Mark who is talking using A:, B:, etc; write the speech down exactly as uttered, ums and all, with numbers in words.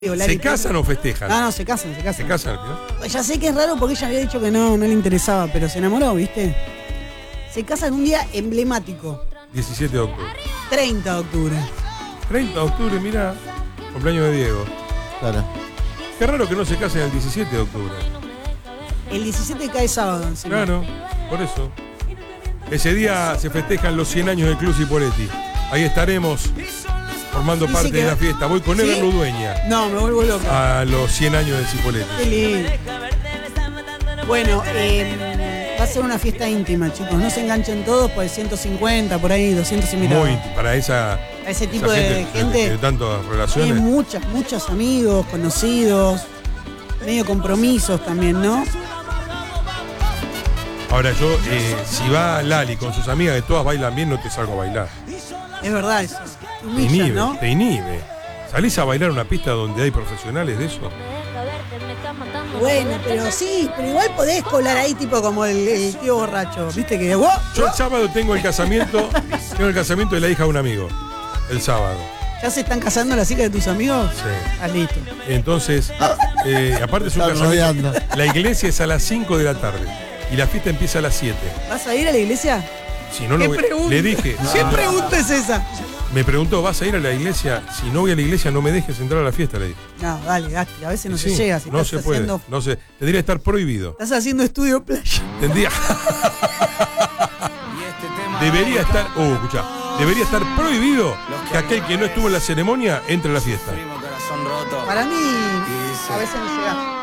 A: ¿Se casan o festejan?
B: No, no, se casan, se casan.
A: ¿Se casan al final?
B: Ya sé que es raro porque ella había dicho que no, no le interesaba, pero se enamoró, ¿viste? Se casan un día emblemático.
A: diecisiete de octubre.
B: treinta de octubre.
A: treinta de octubre, mira, cumpleaños de Diego.
C: Claro.
A: Qué raro que no se casen el diecisiete de octubre.
B: El diecisiete cae sábado encima.
A: Claro, por eso. Ese día se festejan los cien años del Club Cipolletti. Ahí estaremos formando
B: Dice
A: parte
B: que-
A: de la fiesta. Voy con
B: ¿Sí?
A: Ever Ludueña
B: No, me vuelvo loca.
A: a los cien años de
B: Qué
A: Cipolletti.
B: lindo. Bueno, eh, va a ser una fiesta íntima, chicos. No se enganchen todos, pues ciento cincuenta, por ahí, doscientos invitados.
A: Muy para esa,
B: A ese tipo
A: esa
B: de gente.
A: de tantas
B: Tiene
A: relaciones.
B: muchas, muchos amigos, conocidos, medio compromisos también, ¿no?
A: Ahora yo, eh, si va Lali con sus amigas que todas bailan bien, no te salgo a bailar.
B: Es verdad eso.
A: Te
B: Humilla,
A: inhibe,
B: ¿no?
A: te inhibe. ¿Salís a bailar una pista donde hay profesionales de eso?
B: Bueno, pero sí, pero igual podés colar ahí tipo como el, el tío borracho, ¿viste? Que ¡wow!
A: Yo el sábado tengo el casamiento, tengo el casamiento de la hija de un amigo. El sábado.
B: ¿Ya se están casando las hijas de tus amigos?
A: Sí.
B: Ah, listo.
A: Entonces, eh, aparte es un
C: Están
A: casamiento.
C: rodeando.
A: La iglesia es a las cinco de la tarde y la fiesta empieza a las siete.
B: ¿Vas a ir a la iglesia?
A: Si no,
B: ¿Qué
A: no voy-
B: pregunta?
A: le dije,
B: ¿Qué
A: no.
B: pregunta es esa?
A: Me preguntó, ¿vas a ir a la iglesia? Si no voy a la iglesia, no me dejes entrar a la fiesta, le dije.
B: No, dale, Gasti, a veces no
A: Sí,
B: se llega. Si
A: no
B: estás
A: se puede,
B: haciendo,
A: no se, tendría que estar prohibido.
B: estás haciendo estudio playa.
A: Tendría. Debería estar, oh, escuchá, debería estar prohibido que aquel que no estuvo en la ceremonia entre a la fiesta.
B: Para mí, a veces no llega.